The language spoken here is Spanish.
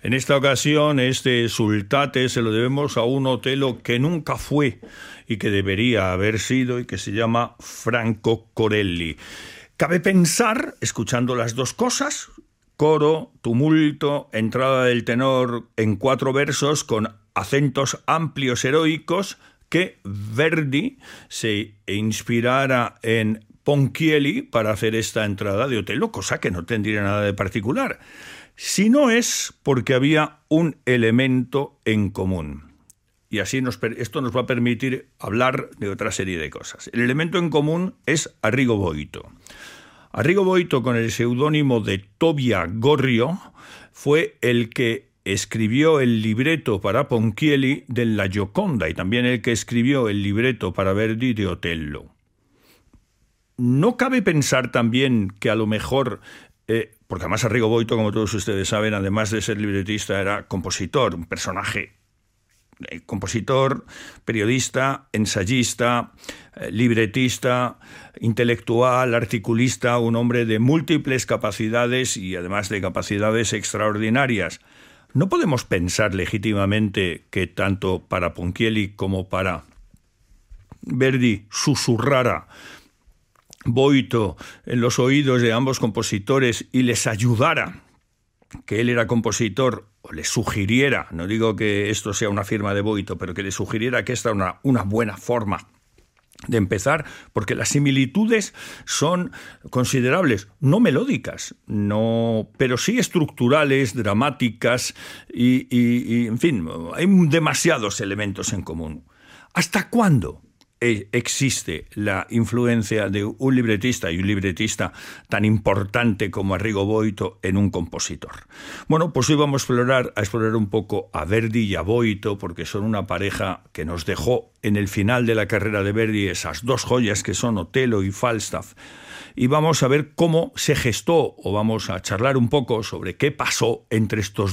En esta ocasión, este sultate se lo debemos a un Otello que nunca fue y que debería haber sido y que se llama Franco Corelli. Cabe pensar, escuchando las dos cosas, coro, tumulto, entrada del tenor en 4 versos con acentos amplios heroicos, que Verdi se inspirara en Ponchielli para hacer esta entrada de Otello, cosa que no tendría nada de particular. Si no es porque había un elemento en común. Y así esto nos va a permitir hablar de otra serie de cosas. El elemento en común es Arrigo Boito. Arrigo Boito, con el seudónimo de Tobia Gorrio, fue el que escribió el libreto para Ponchielli de La Gioconda y también el que escribió el libreto para Verdi de Otello. ¿No cabe pensar también que a lo mejor, porque además Arrigo Boito, como todos ustedes saben, además de ser libretista, era compositor, un personaje, compositor, periodista, ensayista, libretista, intelectual, articulista, un hombre de múltiples capacidades y además de capacidades extraordinarias? ¿No podemos pensar legítimamente que tanto para Ponchielli como para Verdi susurrara Boito en los oídos de ambos compositores y les ayudara, que él era compositor, o les sugiriera, no digo que esto sea una firma de Boito, pero que les sugiriera que esta era una buena forma de empezar, porque las similitudes son considerables, no melódicas, pero sí estructurales, dramáticas y en fin, hay demasiados elementos en común. ¿Hasta cuándo existe la influencia de un libretista y un libretista tan importante como Arrigo Boito en un compositor? Bueno, pues hoy vamos a explorar un poco a Verdi y a Boito, porque son una pareja que nos dejó en el final de la carrera de Verdi esas 2 joyas que son Otello y Falstaff. Y vamos a ver cómo se gestó, o vamos a charlar un poco sobre qué pasó entre estos